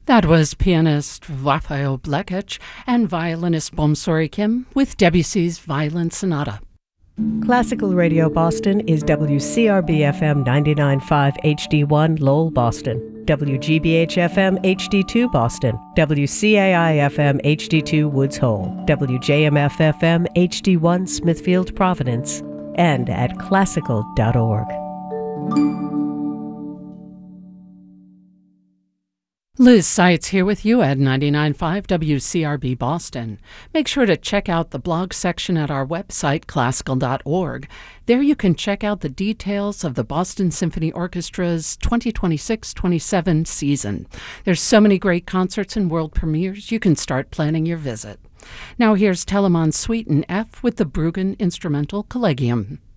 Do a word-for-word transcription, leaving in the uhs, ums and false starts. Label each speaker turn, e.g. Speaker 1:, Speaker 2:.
Speaker 1: That was pianist Raphael Blekich and violinist Bomsori Kim with Debussy's Violin Sonata.
Speaker 2: Classical Radio Boston is W C R B F M ninety-nine point five H D one Lowell, Boston, W G B H F M H D two Boston, W C A I F M H D two Woods Hole, W J M F F M H D one Smithfield, Providence, and at classical dot org.
Speaker 1: Liz Seitz here with you at ninety-nine point five W C R B Boston. Make sure to check out the blog section at our website, classical dot org. There you can check out the details of the Boston Symphony Orchestra's twenty twenty-six twenty-seven season. There's so many great concerts and world premieres, you can start planning your visit. Now here's Telemann Suite in F with the Bruggen Instrumental Collegium.